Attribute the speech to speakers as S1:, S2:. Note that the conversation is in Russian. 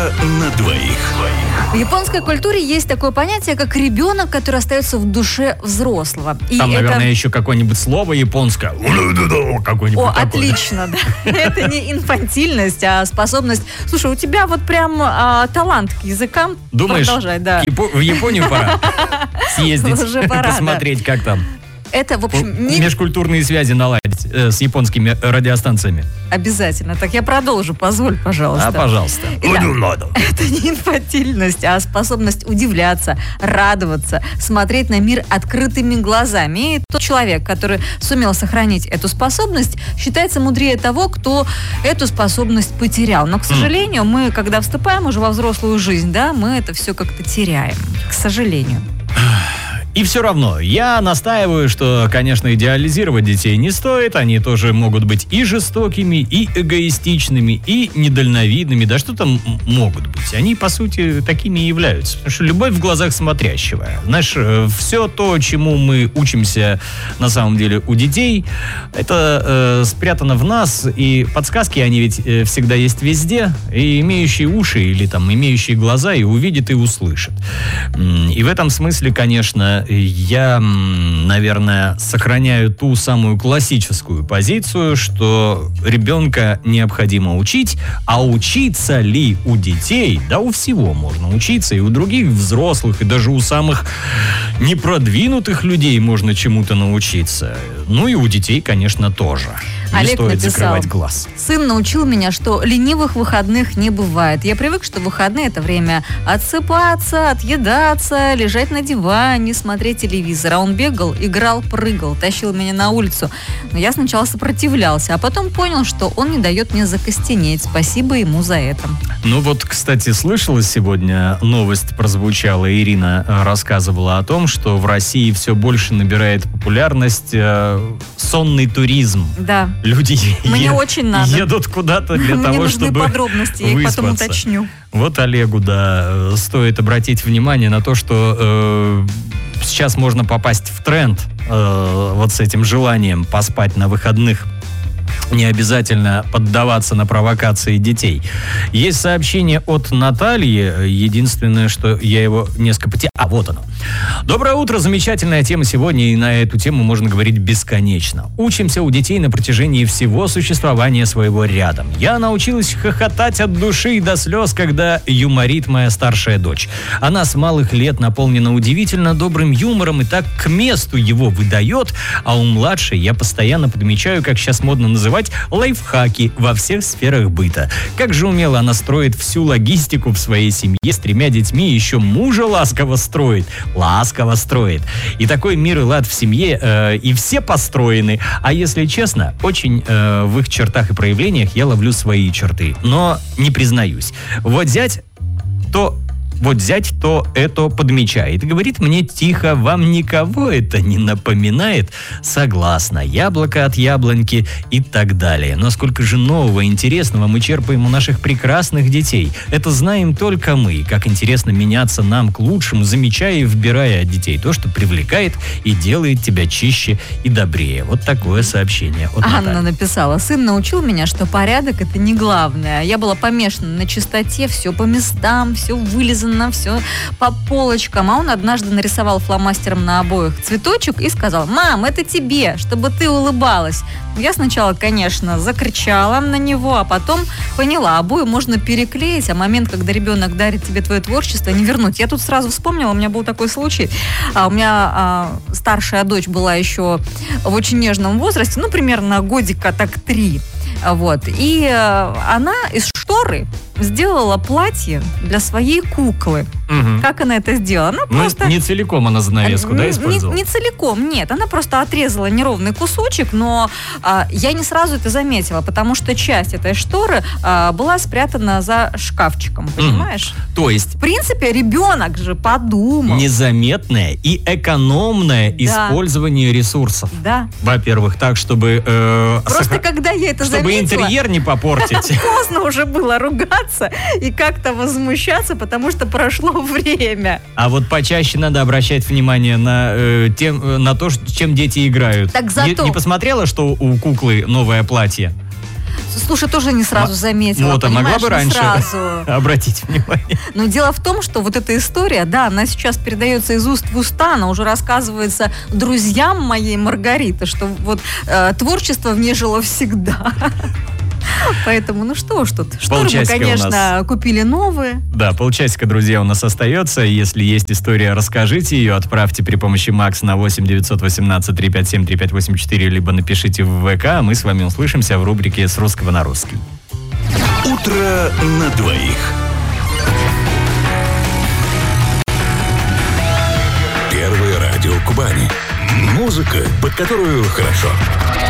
S1: На двоих.
S2: В японской культуре есть такое понятие, как ребенок, который остается в душе взрослого. И
S3: там, наверное, еще какое-нибудь слово японское. Какое-нибудь
S2: О,
S3: такое.
S2: отлично, да. Это не инфантильность, а способность. Слушай, у тебя вот прям талант к языкам.
S3: Думаешь,
S2: продолжай, да.
S3: в Японию пора съездить,
S2: Уже пора,
S3: посмотреть, как там.
S2: Это, в общем, не
S3: Межкультурные связи наладить с японскими радиостанциями.
S2: обязательно. Так я продолжу, позволь, пожалуйста.
S3: Пожалуйста.
S2: Это не инфантильность, а способность удивляться, радоваться, смотреть на мир открытыми глазами. И тот человек, который сумел сохранить эту способность, считается мудрее того, кто эту способность потерял. Но, к сожалению, мы, когда вступаем уже во взрослую жизнь, да, мы это все как-то теряем. К сожалению.
S3: И все равно, я настаиваю, что, конечно, идеализировать детей не стоит. Они тоже могут быть и жестокими, и эгоистичными, и недальновидными. Да что там могут быть? Они, по сути, такими и являются. Потому что любовь в глазах смотрящего. Знаешь, все то, чему мы учимся на самом деле у детей, это спрятано в нас. И подсказки, они ведь всегда есть везде. И имеющие уши или там имеющие глаза и увидят, и услышат. И в этом смысле, конечно, я, наверное, сохраняю ту самую классическую позицию, что ребенка необходимо учить, а учиться ли у детей, да у всего можно учиться, и у других взрослых, и даже у самых непродвинутых людей можно чему-то научиться. Ну и у детей, конечно, тоже. Не
S2: Олег
S3: стоит
S2: написал:
S3: закрывать глаз.
S2: Сын научил меня, что ленивых выходных не бывает. Я привык, что выходные — это время отсыпаться, отъедаться, лежать на диване, смотреть телевизор. А он бегал, играл, прыгал, тащил меня на улицу. Но я сначала сопротивлялся, а потом понял, что он не дает мне закостенеть. Спасибо ему за это.
S3: Ну вот, кстати, слышала сегодня, новость прозвучала, Ирина рассказывала о том, что в России все больше набирает популярность сонный туризм.
S2: Да.
S3: Люди
S2: Мне очень надо.
S3: едут куда-то для
S2: Мне
S3: того,
S2: нужны
S3: чтобы
S2: подробности, я их потом
S3: выспаться.
S2: уточню.
S3: Вот Олегу, да, стоит обратить внимание на то, что сейчас можно попасть в тренд вот с этим желанием поспать на выходных. Не обязательно поддаваться на провокации детей. Есть сообщение от Натальи. Единственное, что я его несколько вот оно. Доброе утро. Замечательная тема сегодня, и на эту тему можно говорить бесконечно. Учимся у детей на протяжении всего существования своего рядом. Я научилась хохотать от души и до слез, когда юморит моя старшая дочь. Она с малых лет наполнена удивительно добрым юмором и так к месту его выдает, а у младшей я постоянно подмечаю, как сейчас модно называть, лайфхаки во всех сферах быта. Как же умело она строит всю логистику в своей семье, с 3 детьми, еще мужа ласково строит. И такой мир и лад в семье, и все построены. А если честно, очень в их чертах и проявлениях я ловлю свои черты. Но не признаюсь. Вот зять то это подмечает. Говорит мне тихо: вам никого это не напоминает? Согласна. Яблоко от яблоньки и так далее. Но сколько же нового, интересного мы черпаем у наших прекрасных детей. Это знаем только мы. Как интересно меняться нам к лучшему, замечая и вбирая от детей то, что привлекает и делает тебя чище и добрее. Вот такое сообщение от Натальи.
S2: Анна написала: сын научил меня, что порядок — это не главное. Я была помешана на чистоте, все по местам, все вылизано, все по полочкам. А он однажды нарисовал фломастером на обоях цветочек и сказал: мам, это тебе, чтобы ты улыбалась. Я сначала, конечно, закричала на него, а потом поняла, обои можно переклеить, а момент, когда ребенок дарит тебе твое творчество, не вернуть. Я тут сразу вспомнила, у меня был такой случай. У меня старшая дочь была еще в очень нежном возрасте, примерно годика так 3. Вот. И она из шторы сделала платье для своей куклы.
S3: Угу.
S2: Как она это сделала? Она просто...
S3: Не целиком она занавеску, да, использовала?
S2: Не целиком, нет. Она просто отрезала неровный кусочек, но я не сразу это заметила, потому что часть этой шторы была спрятана за шкафчиком, понимаешь?
S3: То есть...
S2: В принципе, ребенок же подумал.
S3: Незаметное и экономное использование ресурсов.
S2: Да.
S3: Во-первых, так, чтобы...
S2: Просто когда я это
S3: чтобы
S2: заметила...
S3: Чтобы интерьер не попортить.
S2: Поздно уже было ругаться и как-то возмущаться, потому что прошло время.
S3: А вот почаще надо обращать внимание на то, чем дети играют.
S2: Так зато...
S3: Не посмотрела, что у куклы новое платье?
S2: Слушай, тоже не сразу заметила.
S3: Вот, а могла бы раньше
S2: сразу
S3: обратить внимание.
S2: Но дело в том, что вот эта история, да, она сейчас передается из уст в уста, она уже рассказывается друзьям моей Маргариты, что вот творчество в ней жило всегда. Поэтому, ну что уж тут. Шторы мы, конечно, купили новые.
S3: Да, полчасика, друзья, у нас остается. Если есть история, расскажите ее, отправьте при помощи Макс на 8 918 357 3584, либо напишите в ВК. Мы с вами услышимся в рубрике «С русского на русский».
S1: Утро на двоих. Первое радио Кубани. Музыка, под которую хорошо.